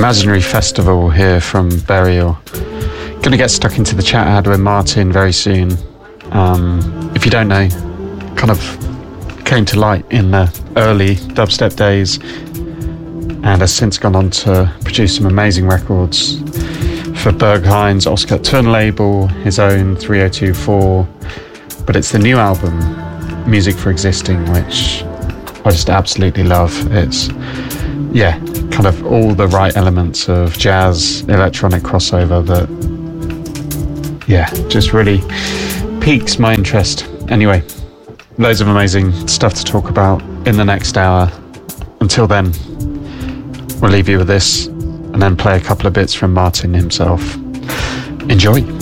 Imaginary Festival here from Burial. Gonna get stuck into the chat I had with Martin very soon. If you don't know, kind of came to light in the early dubstep days and has since gone on to produce some amazing records for Berghain's Oscar Turn label, his own 3024, but it's the new album, Music for Existing, which I just absolutely love. It's, yeah, kind of all the right elements of jazz, electronic crossover that, yeah, just really piques my interest. Anyway, loads of amazing stuff to talk about in the next hour. Until then, we'll leave you with this and then play a couple of bits from Martin himself. Enjoy.